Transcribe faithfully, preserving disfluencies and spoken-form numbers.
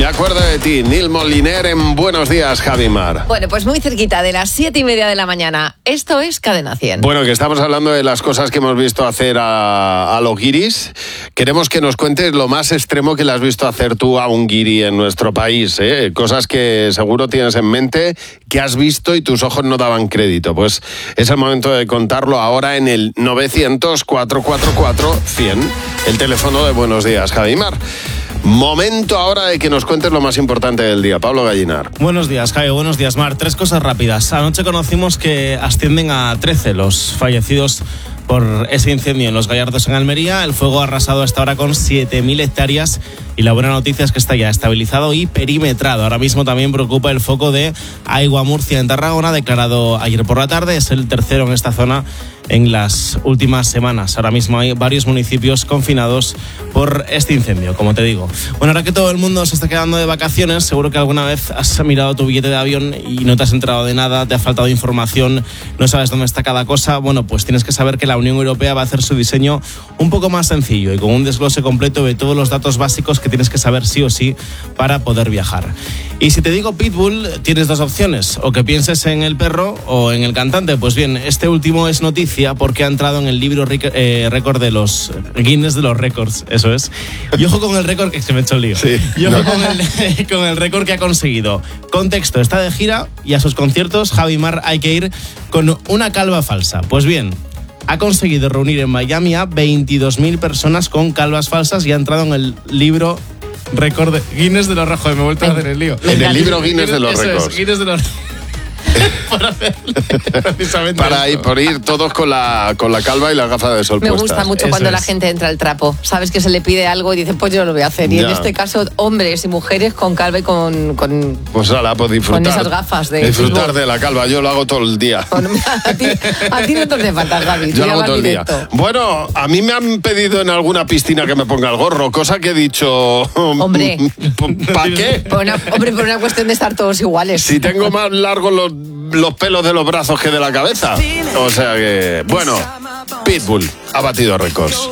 Me acuerdo de ti, Nil Moliner en Buenos Días, Javimar. Bueno, pues muy cerquita de las siete y media de la mañana. Esto es Cadena cien. Bueno, que estamos hablando de las cosas que hemos visto hacer a, a los guiris. Queremos que nos cuentes lo más extremo que le has visto hacer tú a un guiri en nuestro país, ¿eh? Cosas que seguro tienes en mente, que has visto y tus ojos no daban crédito. Pues es el momento de contarlo ahora en el novecientos, cuatrocientos cuarenta y cuatro, cien, el teléfono de Buenos Días, Javimar. Momento ahora de que nos cuentes lo más importante del día. Pablo Gallinar. Buenos días, Jaime. Buenos días, Mar. Tres cosas rápidas. Anoche conocimos que ascienden a trece los fallecidos por ese incendio en Los Gallardos, en Almería. El fuego ha arrasado hasta ahora con siete mil hectáreas y la buena noticia es que está ya estabilizado y perimetrado. Ahora mismo también preocupa el foco de Aigua Murcia en Tarragona, declarado ayer por la tarde. Es el tercero en esta zona en las últimas semanas. Ahora mismo hay varios municipios confinados por este incendio, como te digo. Bueno, ahora que todo el mundo se está quedando de vacaciones, seguro que alguna vez has mirado tu billete de avión y no te has enterado de nada, te ha faltado información, no sabes dónde está cada cosa. Bueno, pues tienes que saber que la Unión Europea va a hacer su diseño un poco más sencillo y con un desglose completo de todos los datos básicos que tienes que saber sí o sí para poder viajar. Y si te digo Pitbull, tienes dos opciones, o que pienses en el perro o en el cantante. Pues bien, este último es noticia porque ha entrado en el libro eh, récord de los Guinness de los récords, eso es. Y ojo con el récord, que se me ha hecho el lío. Sí, y ojo no. con, el, con el récord que ha conseguido. Contexto, está de gira y a sus conciertos Javimar hay que ir con una calva falsa. Pues bien, ha conseguido reunir en Miami a veintidós mil personas con calvas falsas y ha entrado en el libro récord de Guinness de los récords. Me he vuelto a hacer el lío. En el libro Guinness de los Eso récords. Es, Guinness de los para hacerle precisamente Para ir, esto. por ir todos con la, con la calva y las gafas de sol Me puestas. gusta mucho Eso cuando es. la gente entra al trapo. Sabes que se le pide algo y dice, pues yo lo voy a hacer. Y Ya. en este caso, hombres y mujeres con calva y con... con Pues ahora, pues disfrutar. Con esas gafas de Disfrutar fútbol. de la calva, yo lo hago todo el día. con- a, ti, a ti no te hace falta, Javi. tú Yo lo ya hago vas todo el día. directo. Bueno, a mí me han pedido en alguna piscina que me ponga el gorro, cosa que he dicho... Hombre. ¿Para qué? Por una, hombre, por una cuestión de estar todos iguales. Si tengo más largos los, los pelos de los brazos que de la cabeza. O sea que, bueno, Pitbull ha batido récords.